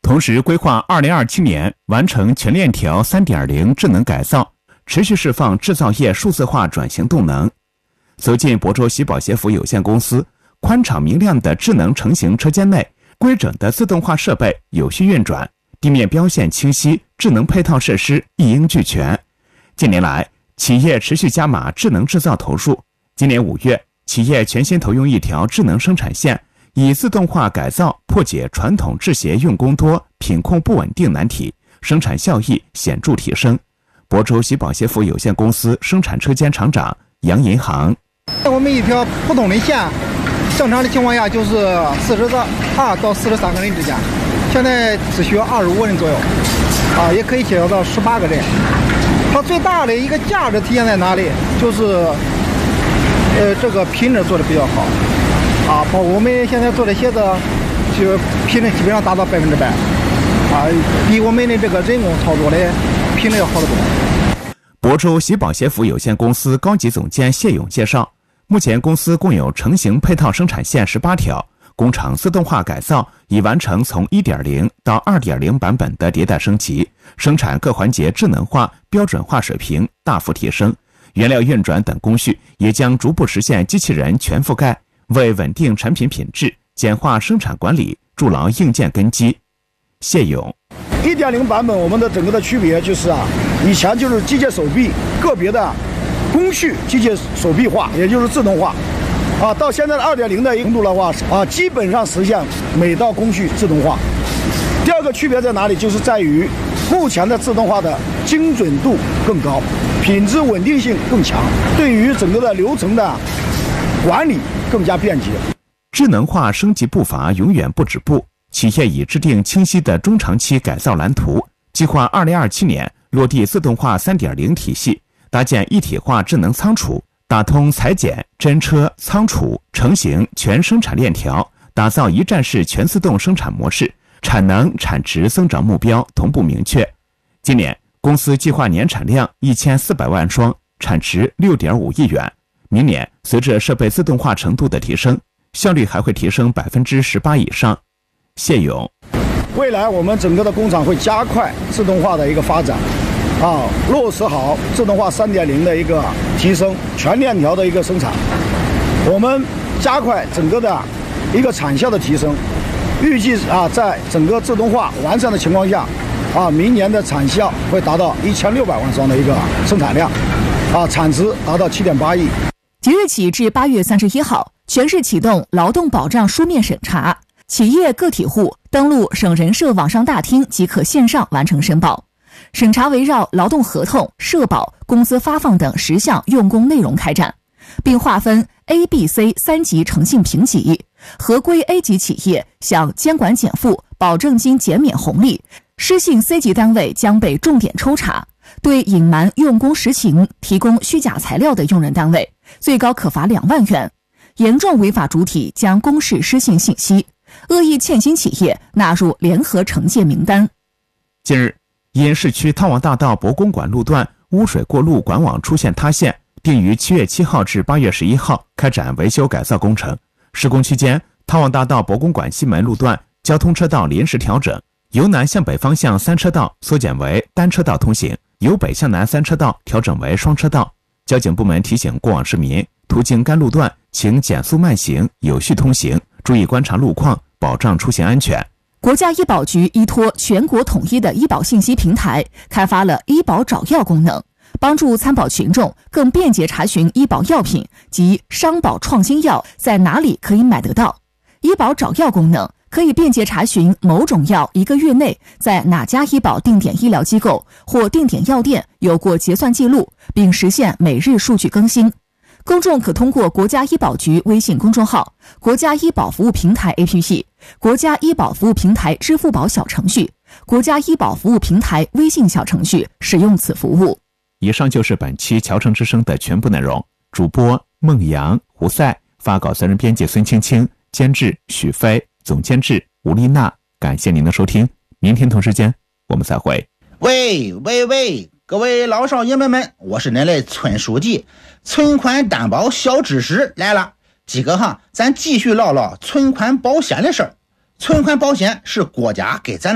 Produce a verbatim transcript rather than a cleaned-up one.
同时规划二零二七年完成全链条 三点零 智能改造，持续释放制造业数字化转型动能。走进亳州喜宝鞋服有限公司，宽敞明亮的智能成型车间内，规整的自动化设备有序运转，地面标线清晰，智能配套设施一应俱全。近年来，企业持续加码智能制造投入。今年五月，企业全新投用一条智能生产线，以自动化改造破解传统制鞋用工多、品控不稳定难题，生产效益显著提升。亳州喜宝鞋服有限公司生产车间厂长杨银行： 我们一条普通的线，正常的情况下就是四十二到四十三个人之间，现在只需要二十五人左右，啊，也可以协调到十八个人。它最大的一个价值体现在哪里？就是，呃，这个品质做的比较好，啊，包括我们现在做的鞋子，就品质基本上达到百分之百，啊，比我们的这个人工操作的品质要好得多。 亳州喜宝鞋服有限公司高级总监谢勇介绍，目前公司共有成型配套生产线十八条，工厂自动化改造已完成从 一点零 到 二点零 版本的迭代升级，生产各环节智能化、标准化水平大幅提升，原料运转等工序也将逐步实现机器人全覆盖，为稳定产品品质、简化生产管理筑牢硬件根基。谢勇： 一点零 版本我们的整个的区别就是啊，以前就是机械手臂个别的工序机械手臂化，也就是自动化，啊，到现在的 二点零 的程度的话，啊，基本上实现每道工序自动化。第二个区别在哪里？就是在于目前的自动化的精准度更高，品质稳定性更强，对于整个的流程的管理更加便捷。 智能化升级步伐永远不止步，企业已制定清晰的中长期改造蓝图，计划二零二七年落地自动化 三点零 体系，搭建一体化智能仓储，打通裁剪、真车、仓储、成型全生产链条，打造一站式全自动生产模式，产能产值增长目标同步明确。今年公司计划年产量一千四百万双，产值 六点五亿元。明年随着设备自动化程度的提升，效率还会提升 百分之十八 以上。谢勇： 未来我们整个的工厂会加快自动化的一个发展，啊，落实好自动化 三点零 的一个提升，全链条的一个生产，我们加快整个的一个产效的提升，预计啊，在整个自动化完善的情况下，啊，明年的产效会达到一千六百万双的一个生产量，啊，产值达到 七点八亿。 即日起至八月三十一号，全市启动劳动保障书面审查，企业个体户登录省人社网上大厅即可线上完成申报。审查围绕劳动合同、社保、工资发放等十项用工内容开展，并划分 A、B、C 三级诚信评级。合规 A 级企业享监管减负、保证金减免红利，失信 C 级单位将被重点抽查。对隐瞒用工实情、提供虚假材料的用人单位，最高可罚两万元。严重违法主体将公示失信信息，恶意欠薪企业纳入联合惩戒名单。 近日，因市区汤王大道博公馆路段污水过路管网出现塌陷，定于七月七号至八月十一号开展维修改造工程。施工期间，汤王大道博公馆西门路段交通车道临时调整，由南向北方向三车道缩减为单车道通行，由北向南三车道调整为双车道。交警部门提醒过往市民，途经该路段请减速慢行，有序通行，注意观察路况，保障出行安全。 国家医保局依托全国统一的医保信息平台，开发了医保找药功能，帮助参保群众更便捷查询医保药品及商保创新药在哪里可以买得到。医保找药功能可以便捷查询某种药一个月内在哪家医保定点医疗机构或定点药店有过结算记录，并实现每日数据更新。公众可通过国家医保局微信公众号、国家医保服务平台 A P P、国家医保服务平台支付宝小程序、国家医保服务平台微信小程序使用此服务。 以上就是本期侨城之声的全部内容。主播孟阳、胡赛，发稿责任编辑孙青青，监制许飞，总监制吴丽娜。感谢您的收听，明天同时间我们再会。 喂喂喂，各位老少爷们们，我是恁的村书记，存款担保小知识来了。今个哈，咱继续唠唠存款保险的事儿。存款保险是国家给咱